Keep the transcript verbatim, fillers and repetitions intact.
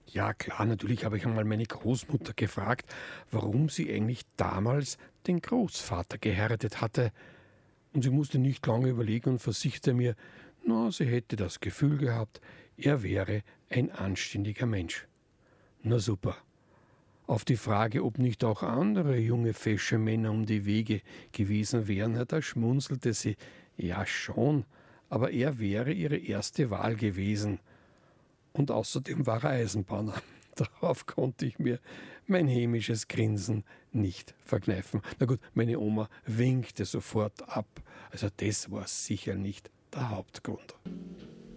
Ja, klar, natürlich habe ich einmal meine Großmutter gefragt, warum sie eigentlich damals den Großvater geheiratet hatte. Und sie musste nicht lange überlegen und versicherte mir, na, sie hätte das Gefühl gehabt, er wäre ein anständiger Mensch. Na super. Auf die Frage, ob nicht auch andere junge, fesche Männer um die Wege gewesen wären, ja, da schmunzelte sie, ja schon, aber er wäre ihre erste Wahl gewesen. Und außerdem war er Eisenbahner. Darauf konnte ich mir mein hämisches Grinsen nicht verkneifen. Na gut, meine Oma winkte sofort ab. Also das war sicher nicht der Hauptgrund.